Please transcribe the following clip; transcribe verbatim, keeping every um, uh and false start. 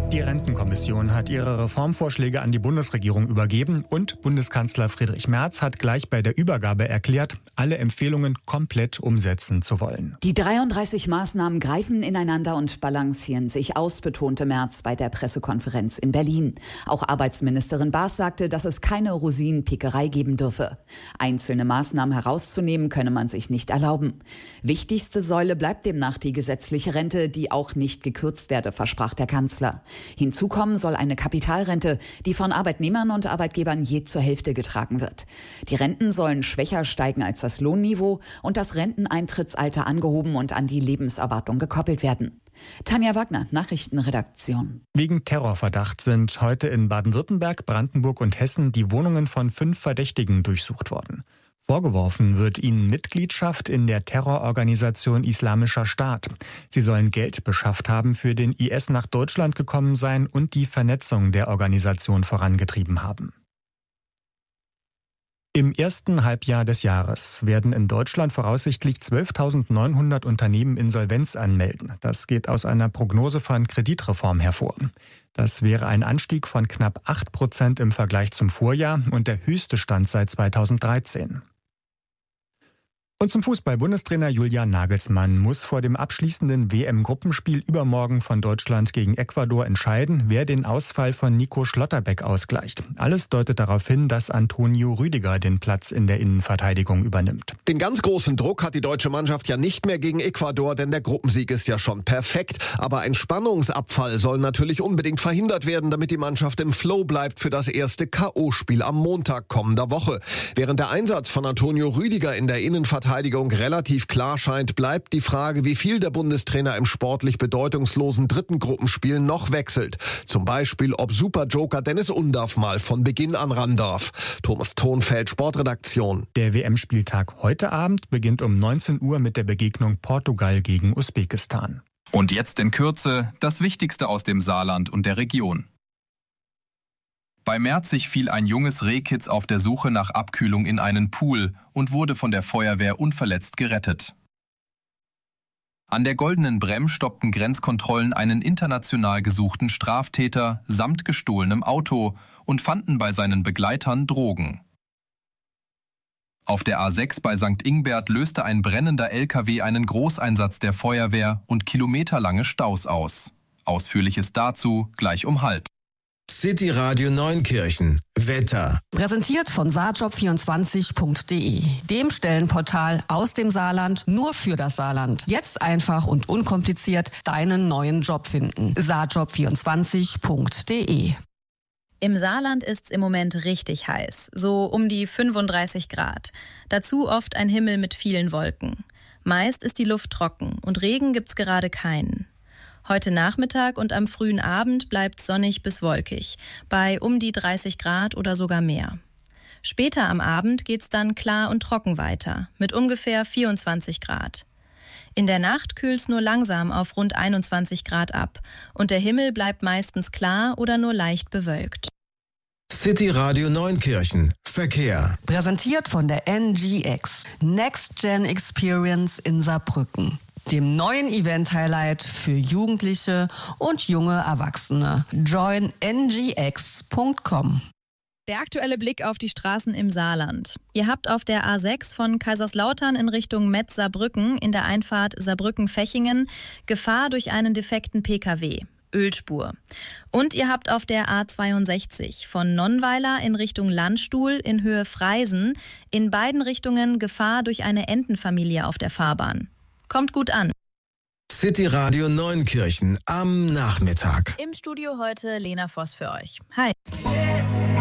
Die Rentenkommission hat ihre Reformvorschläge an die Bundesregierung übergeben und Bundeskanzler Friedrich Merz hat gleich bei der Übergabe erklärt, alle Empfehlungen komplett umsetzen zu wollen. Die dreiunddreißig Maßnahmen greifen ineinander und balancieren sich aus, betonte Merz bei der Pressekonferenz in Berlin. Auch Arbeitsministerin Baas sagte, dass es keine Rosinenpickerei geben dürfe. Einzelne Maßnahmen herauszunehmen, könne man sich nicht erlauben. Wichtigste Säule bleibt demnach die gesetzliche Rente, die auch nicht gekürzt werde, versprach der Kanzler. Hinzu kommen soll eine Kapitalrente, die von Arbeitnehmern und Arbeitgebern je zur Hälfte getragen wird. Die Renten sollen schwächer steigen als das Lohnniveau und das Renteneintrittsalter angehoben und an die Lebenserwartung gekoppelt werden. Tanja Wagner, Nachrichtenredaktion. Wegen Terrorverdacht sind heute in Baden-Württemberg, Brandenburg und Hessen die Wohnungen von fünf Verdächtigen durchsucht worden. Vorgeworfen wird ihnen Mitgliedschaft in der Terrororganisation Islamischer Staat. Sie sollen Geld beschafft haben, für den I S nach Deutschland gekommen sein und die Vernetzung der Organisation vorangetrieben haben. Im ersten Halbjahr des Jahres werden in Deutschland voraussichtlich zwölftausendneunhundert Unternehmen Insolvenz anmelden. Das geht aus einer Prognose von Kreditreform hervor. Das wäre ein Anstieg von knapp acht Prozent im Vergleich zum Vorjahr und der höchste Stand seit zweitausenddreizehn. Und zum Fußball. Bundestrainer Julian Nagelsmann muss vor dem abschließenden W M-Gruppenspiel übermorgen von Deutschland gegen Ecuador entscheiden, wer den Ausfall von Nico Schlotterbeck ausgleicht. Alles deutet darauf hin, dass Antonio Rüdiger den Platz in der Innenverteidigung übernimmt. Den ganz großen Druck hat die deutsche Mannschaft ja nicht mehr gegen Ecuador, denn der Gruppensieg ist ja schon perfekt. Aber ein Spannungsabfall soll natürlich unbedingt verhindert werden, damit die Mannschaft im Flow bleibt für das erste K O-Spiel am Montag kommender Woche. Während der Einsatz von Antonio Rüdiger in der Innenverteidigung Verteidigung relativ klar scheint, bleibt die Frage, wie viel der Bundestrainer im sportlich bedeutungslosen dritten Gruppenspiel noch wechselt. Zum Beispiel, ob Superjoker Dennis Undaff mal von Beginn an ran darf. Thomas Thonfeld, Sportredaktion. Der W M-Spieltag heute Abend beginnt um neunzehn Uhr mit der Begegnung Portugal gegen Usbekistan. Und jetzt in Kürze das Wichtigste aus dem Saarland und der Region. Bei Merzig fiel ein junges Rehkitz auf der Suche nach Abkühlung in einen Pool und wurde von der Feuerwehr unverletzt gerettet. An der Goldenen Bremm stoppten Grenzkontrollen einen international gesuchten Straftäter samt gestohlenem Auto und fanden bei seinen Begleitern Drogen. Auf der A sechs bei Sankt Ingbert löste ein brennender L K W einen Großeinsatz der Feuerwehr und kilometerlange Staus aus. Ausführliches dazu gleich um halb. City Radio Neunkirchen. Wetter. Präsentiert von saarjob vierundzwanzig punkt de, dem Stellenportal aus dem Saarland nur für das Saarland. Jetzt einfach und unkompliziert deinen neuen Job finden. saarjob vierundzwanzig punkt de. Im Saarland ist's im Moment richtig heiß, so um die fünfunddreißig Grad. Dazu oft ein Himmel mit vielen Wolken. Meist ist die Luft trocken und Regen gibt's gerade keinen. Heute Nachmittag und am frühen Abend bleibt sonnig bis wolkig, bei um die dreißig Grad oder sogar mehr. Später am Abend geht's dann klar und trocken weiter, mit ungefähr vierundzwanzig Grad. In der Nacht kühlt's nur langsam auf rund einundzwanzig Grad ab und der Himmel bleibt meistens klar oder nur leicht bewölkt. City Radio Neunkirchen. Verkehr. Präsentiert von der N G X, Next Gen Experience in Saarbrücken, dem neuen Event-Highlight für Jugendliche und junge Erwachsene. join n g x punkt com. Der aktuelle Blick auf die Straßen im Saarland. Ihr habt auf der A sechs von Kaiserslautern in Richtung Metz-Saarbrücken in der Einfahrt Saarbrücken-Fechingen Gefahr durch einen defekten P K W. Ölspur. Und ihr habt auf der A zweiundsechzig von Nonnweiler in Richtung Landstuhl in Höhe Freisen in beiden Richtungen Gefahr durch eine Entenfamilie auf der Fahrbahn. Kommt gut an. City Radio Neunkirchen am Nachmittag. Im Studio heute Lena Voss für euch. Hi.